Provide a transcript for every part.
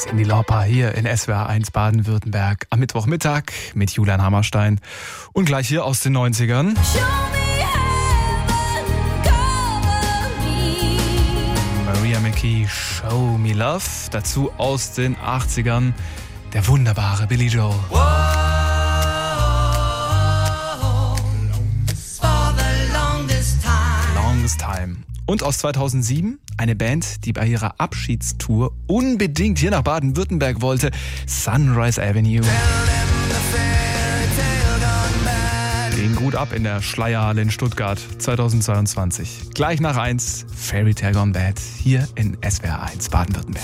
Cyndi Lauper hier in SWR 1 Baden-Württemberg am Mittwochmittag mit Julian Hammerstein und gleich hier aus den 90ern. Maria McKee, Show Me Love. Dazu aus den 80ern der wunderbare Billy Joel. Longest Time. Und aus 2007 eine Band, die bei ihrer Abschiedstour unbedingt hier nach Baden-Württemberg wollte. Sunrise Avenue. Ging gut ab in der Schleierhalle in Stuttgart 2022. Gleich nach 1, Fairy Tale Gone Bad, hier in SWR 1 Baden-Württemberg.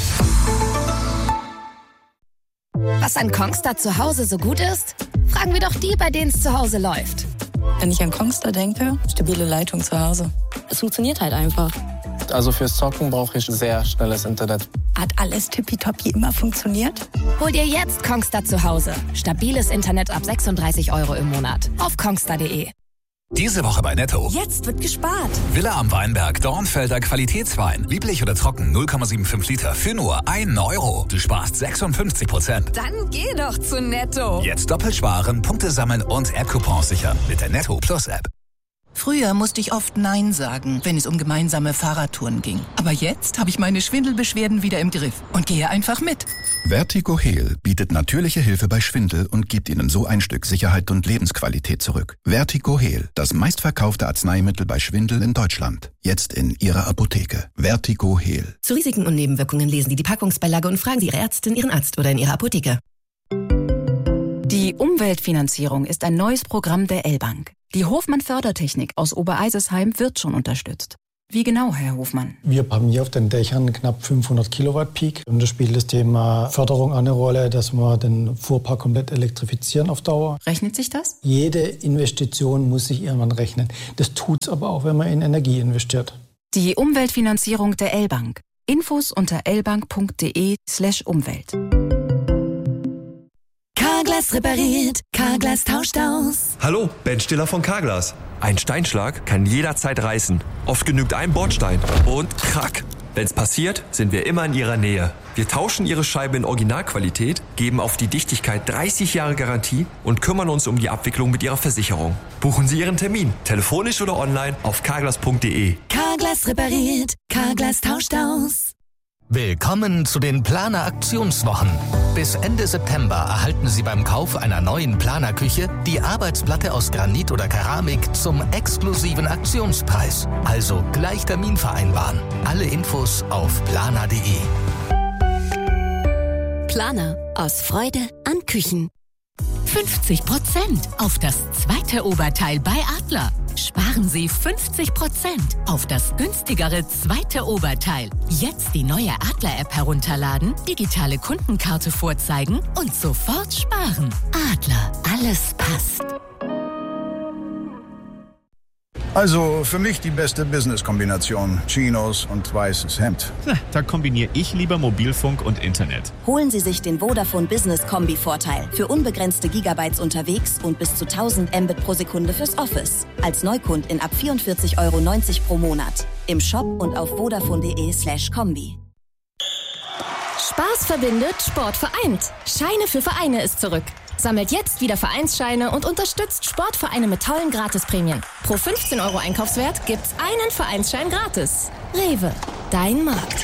Was an Kongstar zu Hause so gut ist? Fragen wir doch die, bei denen es zu Hause läuft. Wenn ich an Kongstar denke, stabile Leitung zu Hause. Es funktioniert halt einfach. Also fürs Zocken brauche ich sehr schnelles Internet. Hat alles tippitoppi immer funktioniert? Hol dir jetzt Kongstar zu Hause. Stabiles Internet ab 36 € im Monat. Auf kongstar.de. Diese Woche bei Netto. Jetzt wird gespart. Villa am Weinberg, Dornfelder Qualitätswein. Lieblich oder trocken, 0,75 Liter für nur 1 €. Du sparst 56%. Dann geh doch zu Netto. Jetzt doppelt sparen, Punkte sammeln und App-Coupons sichern mit der Netto Plus App. Früher musste ich oft Nein sagen, wenn es um gemeinsame Fahrradtouren ging. Aber jetzt habe ich meine Schwindelbeschwerden wieder im Griff und gehe einfach mit. Vertigo Heal bietet natürliche Hilfe bei Schwindel und gibt Ihnen so ein Stück Sicherheit und Lebensqualität zurück. Vertigo Heal, das meistverkaufte Arzneimittel bei Schwindel in Deutschland. Jetzt in Ihrer Apotheke. Vertigo Heal. Zu Risiken und Nebenwirkungen lesen Sie die Packungsbeilage und fragen Sie Ihre Ärztin, Ihren Arzt oder in Ihrer Apotheke. Die Umweltfinanzierung ist ein neues Programm der L-Bank. Die Hofmann-Fördertechnik aus Obereisesheim wird schon unterstützt. Wie genau, Herr Hofmann? Wir haben hier auf den Dächern knapp 500 Kilowatt Peak. Und da spielt das Thema Förderung eine Rolle, dass wir den Fuhrpark komplett elektrifizieren auf Dauer. Rechnet sich das? Jede Investition muss sich irgendwann rechnen. Das tut es aber auch, wenn man in Energie investiert. Die Umweltfinanzierung der L-Bank. Infos unter lbank.de/Umwelt. Carglass repariert, Carglass tauscht aus. Hallo, Ben Stiller von Carglass. Ein Steinschlag kann jederzeit reißen. Oft genügt ein Bordstein und krack. Wenn's passiert, sind wir immer in Ihrer Nähe. Wir tauschen Ihre Scheibe in Originalqualität, geben auf die Dichtigkeit 30 Jahre Garantie und kümmern uns um die Abwicklung mit Ihrer Versicherung. Buchen Sie Ihren Termin, telefonisch oder online auf carglass.de. Carglass repariert, Carglass tauscht aus. Willkommen zu den Planer-Aktionswochen. Bis Ende September erhalten Sie beim Kauf einer neuen Planerküche die Arbeitsplatte aus Granit oder Keramik zum exklusiven Aktionspreis. Also gleich Termin vereinbaren. Alle Infos auf planer.de. Planer. Aus Freude an Küchen. 50% auf das zweite Oberteil bei Adler. Sparen Sie 50% auf das günstigere zweite Oberteil. Jetzt die neue Adler-App herunterladen, digitale Kundenkarte vorzeigen und sofort sparen. Adler, alles passt. Also für mich die beste Business-Kombination. Chinos und weißes Hemd. Da kombiniere ich lieber Mobilfunk und Internet. Holen Sie sich den Vodafone Business Kombi-Vorteil. Für unbegrenzte Gigabytes unterwegs und bis zu 1000 Mbit pro Sekunde fürs Office. Als Neukundin ab 44,90 € pro Monat. Im Shop und auf vodafone.de/kombi. Spaß verbindet, Sport vereint. Scheine für Vereine ist zurück. Sammelt jetzt wieder Vereinsscheine und unterstützt Sportvereine mit tollen Gratisprämien. Pro 15 € Einkaufswert gibt's einen Vereinsschein gratis. Rewe, dein Markt.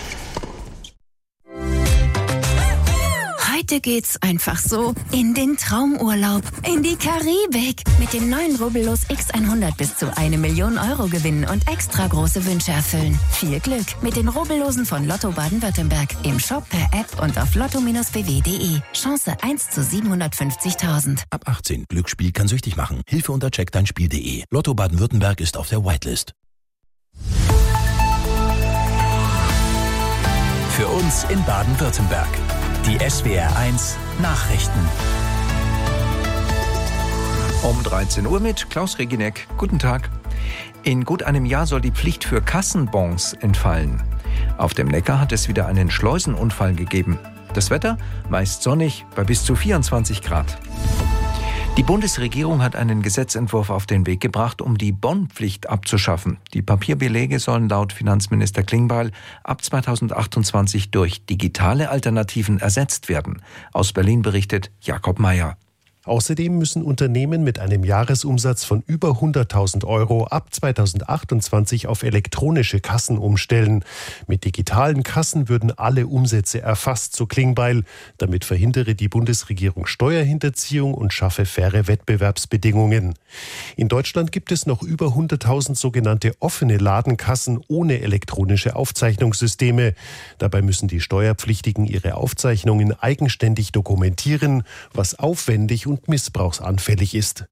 Heute geht's einfach so in den Traumurlaub, in die Karibik. Mit den neuen Rubbellos X100 bis zu 1 Million € gewinnen und extra große Wünsche erfüllen. Viel Glück mit den Rubbellosen von Lotto Baden-Württemberg. Im Shop, per App und auf lotto-bw.de. Chance 1 zu 750.000. Ab 18. Glücksspiel kann süchtig machen. Hilfe unter checkdeinspiel.de. Lotto Baden-Württemberg ist auf der Whitelist. Für uns in Baden-Württemberg. Die SWR 1 Nachrichten. Um 13 Uhr mit Klaus Regineck. Guten Tag. In gut einem Jahr soll die Pflicht für Kassenbons entfallen. Auf dem Neckar hat es wieder einen Schleusenunfall gegeben. Das Wetter meist sonnig bei bis zu 24 Grad. Die Bundesregierung hat einen Gesetzentwurf auf den Weg gebracht, um die Bonpflicht abzuschaffen. Die Papierbelege sollen laut Finanzminister Klingbeil ab 2028 durch digitale Alternativen ersetzt werden. Aus Berlin berichtet Jakob Mayer. Außerdem müssen Unternehmen mit einem Jahresumsatz von über 100.000 Euro ab 2028 auf elektronische Kassen umstellen. Mit digitalen Kassen würden alle Umsätze erfasst, so Klingbeil. Damit verhindere die Bundesregierung Steuerhinterziehung und schaffe faire Wettbewerbsbedingungen. In Deutschland gibt es noch über 100.000 sogenannte offene Ladenkassen ohne elektronische Aufzeichnungssysteme. Dabei müssen die Steuerpflichtigen ihre Aufzeichnungen eigenständig dokumentieren, was aufwendig und missbrauchsanfällig ist.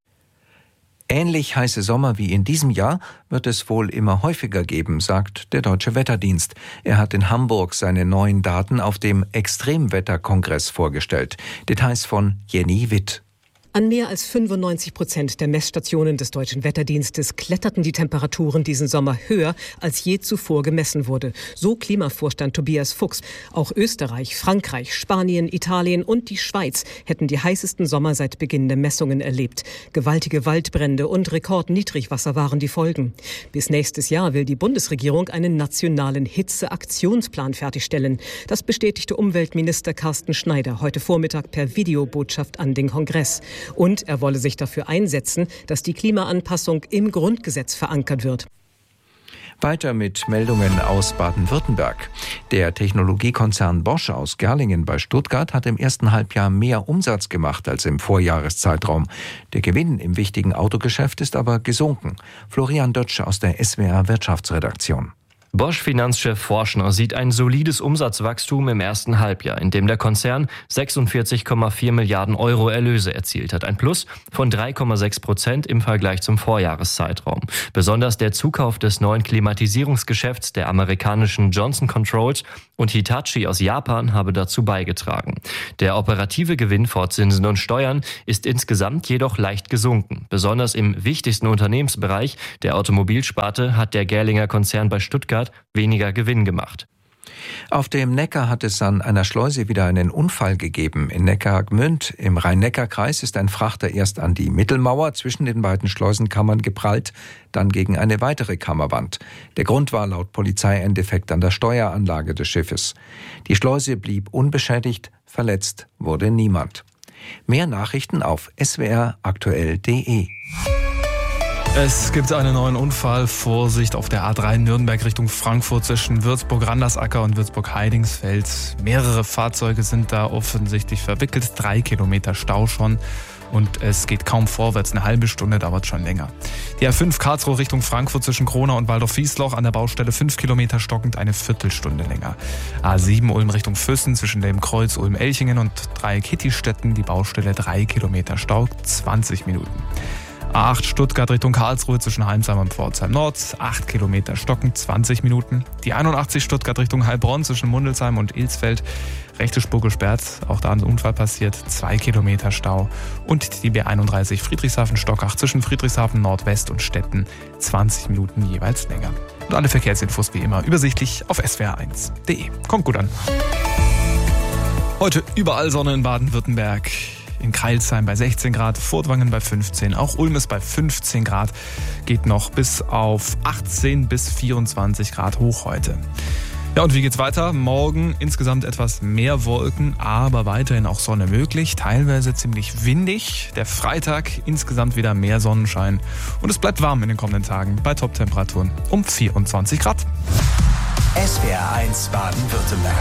Ähnlich heiße Sommer wie in diesem Jahr wird es wohl immer häufiger geben, sagt der Deutsche Wetterdienst. Er hat in Hamburg seine neuen Daten auf dem Extremwetterkongress vorgestellt. Details von Jenny Witt. An mehr als 95% der Messstationen des Deutschen Wetterdienstes kletterten die Temperaturen diesen Sommer höher, als je zuvor gemessen wurde. So Klimavorstand Tobias Fuchs. Auch Österreich, Frankreich, Spanien, Italien und die Schweiz hätten die heißesten Sommer seit Beginn der Messungen erlebt. Gewaltige Waldbrände und Rekordniedrigwasser waren die Folgen. Bis nächstes Jahr will die Bundesregierung einen nationalen Hitzeaktionsplan fertigstellen. Das bestätigte Umweltminister Carsten Schneider heute Vormittag per Videobotschaft an den Kongress. Und er wolle sich dafür einsetzen, dass die Klimaanpassung im Grundgesetz verankert wird. Weiter mit Meldungen aus Baden-Württemberg. Der Technologiekonzern Bosch aus Gerlingen bei Stuttgart hat im ersten Halbjahr mehr Umsatz gemacht als im Vorjahreszeitraum. Der Gewinn im wichtigen Autogeschäft ist aber gesunken. Florian Dötsch aus der SWR Wirtschaftsredaktion. Bosch-Finanzchef Forschner sieht ein solides Umsatzwachstum im ersten Halbjahr, in dem der Konzern 46,4 Milliarden Euro Erlöse erzielt hat. Ein Plus von 3,6% im Vergleich zum Vorjahreszeitraum. Besonders der Zukauf des neuen Klimatisierungsgeschäfts der amerikanischen Johnson Controls und Hitachi aus Japan habe dazu beigetragen. Der operative Gewinn vor Zinsen und Steuern ist insgesamt jedoch leicht gesunken. Besonders im wichtigsten Unternehmensbereich, der Automobilsparte, hat der Gerlinger Konzern bei Stuttgart weniger Gewinn gemacht. Auf dem Neckar hat es an einer Schleuse wieder einen Unfall gegeben. In Neckargmünd im Rhein-Neckar-Kreis ist ein Frachter erst an die Mittelmauer zwischen den beiden Schleusenkammern geprallt, dann gegen eine weitere Kammerwand. Der Grund war laut Polizei ein Defekt an der Steueranlage des Schiffes. Die Schleuse blieb unbeschädigt, verletzt wurde niemand. Mehr Nachrichten auf swraktuell.de. Es gibt einen neuen Unfall. Vorsicht auf der A3 Nürnberg Richtung Frankfurt zwischen Würzburg-Randersacker und Würzburg-Heidingsfeld. Mehrere Fahrzeuge sind da offensichtlich verwickelt. 3 Kilometer Stau schon. Und es geht kaum vorwärts. Eine halbe Stunde dauert schon länger. Die A5 Karlsruhe Richtung Frankfurt zwischen Kronau und Waldorf-Wiesloch an der Baustelle 5 Kilometer stockend, eine Viertelstunde länger. A7 Ulm Richtung Füssen zwischen dem Kreuz Ulm-Elchingen und Dreieck-Hittistetten, die Baustelle 3 Kilometer Stau, 20 Minuten. A8 Stuttgart Richtung Karlsruhe zwischen Heimsheim und Pforzheim Nord, 8 Kilometer stockend, 20 Minuten. Die 81 Stuttgart Richtung Heilbronn zwischen Mundelsheim und Ilsfeld, rechte Spur gesperrt, auch da ein Unfall passiert, 2 Kilometer Stau. Und die B31 Friedrichshafen-Stockach zwischen Friedrichshafen Nordwest und Stetten, 20 Minuten jeweils länger. Und alle Verkehrsinfos wie immer übersichtlich auf swr1.de. Kommt gut an. Heute überall Sonne in Baden-Württemberg. In Crailsheim bei 16 Grad, Furtwangen bei 15, auch Ulm ist bei 15 Grad, geht noch bis auf 18 bis 24 Grad hoch heute. Ja, und wie geht's weiter? Morgen insgesamt etwas mehr Wolken, aber weiterhin auch Sonne möglich, teilweise ziemlich windig. Der Freitag insgesamt wieder mehr Sonnenschein und es bleibt warm in den kommenden Tagen bei Toptemperaturen um 24 Grad. SWR1 Baden-Württemberg.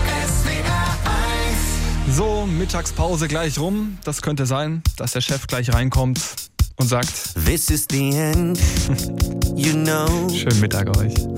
So, Mittagspause gleich rum. Das könnte sein, dass der Chef gleich reinkommt und sagt: This is the end, you know. Schönen Mittag euch.